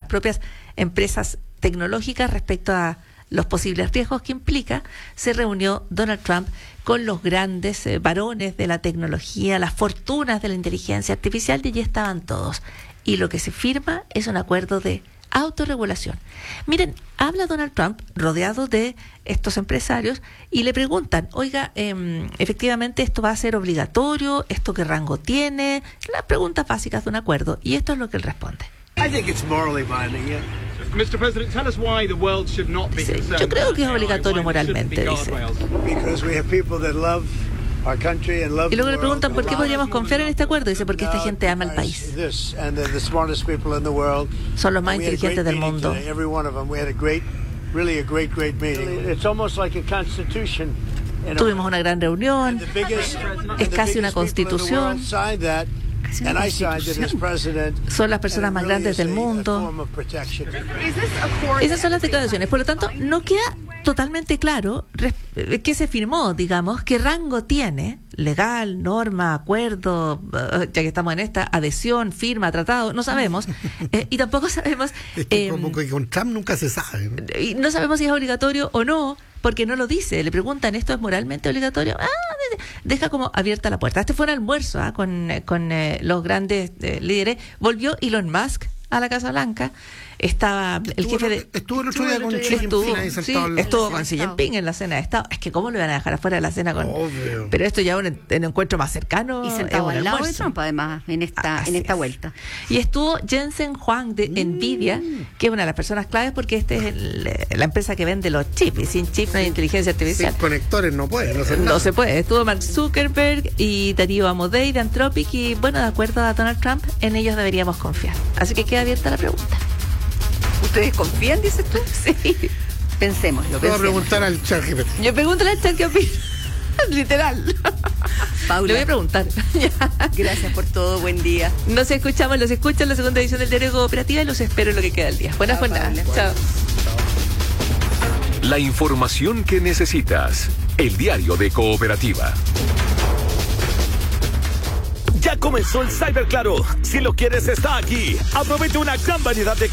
propias empresas tecnológicas respecto a los posibles riesgos que implica, se reunió Donald Trump con los grandes varones de la tecnología, las fortunas de la inteligencia artificial, y allí estaban todos. Y lo que se firma es un acuerdo de autorregulación. Miren, habla Donald Trump rodeado de estos empresarios y le preguntan, oiga, efectivamente esto va a ser obligatorio, esto qué rango tiene, las preguntas básicas de un acuerdo, y esto es lo que él responde. I think it's morally binding, yeah. Mr. President, tell us why the world should not be concerned. Yo creo que es obligatorio moralmente, dice. Because we have people that love our country and love Y luego the le preguntan world. por qué podríamos confiar en este acuerdo. Dice, porque esta gente ama el país. And they're the smartest people in the world. Son los más And we had a inteligentes great del meeting mundo. today, every one of them. We had a great meeting. It's almost like a constitution. Tuvimos una gran reunión, es casi una constitución. Son las personas más grandes del mundo. Esas son las declaraciones. Por lo tanto, no queda totalmente claro qué se firmó, digamos, qué rango tiene, legal, norma, acuerdo, ya que estamos en esta, adhesión, firma, tratado, no sabemos. Y tampoco sabemos... Es que como que con Trump nunca se sabe. Y no sabemos si es obligatorio o no, porque no lo dice. Le preguntan, ¿esto es moralmente obligatorio? Deja como abierta la puerta. Este fue un almuerzo con los grandes líderes. Volvió Elon Musk a la Casa Blanca. Estaba el jefe de... Estuvo el otro día con Xi Jinping ahí sentado. Estuvo con Xi Jinping en la cena de Estado. Es que ¿cómo lo iban a dejar afuera de la cena con...? Obvio. Pero esto ya es un encuentro más cercano. Y sentado es un al lado de almuerzo. Trump, además, en esta vuelta. Y estuvo Jensen Huang de NVIDIA, que es una de las personas claves porque esta es la empresa que vende los chips, y sin chip no hay inteligencia artificial. Sin conectores no puede, no se No se puede. Estuvo Mark Zuckerberg y Darío Amodei de Anthropic, y bueno, de acuerdo a Donald Trump, en ellos deberíamos confiar. Así que queda abierta la pregunta. ¿Ustedes confían, dices tú? Sí. Pensémoslo. Voy a preguntar al ChatGPT. Yo pregúntale al chat qué opina. Literal. Paula, Le voy a preguntar. gracias por todo, buen día. Los escuchan en la segunda edición del Diario Cooperativa y los espero en lo que queda del día. Buenas jornadas. Chao. La información que necesitas. El Diario de Cooperativa. Ya comenzó el Cyber Claro. Si lo quieres, está aquí. Aprovecha una gran variedad de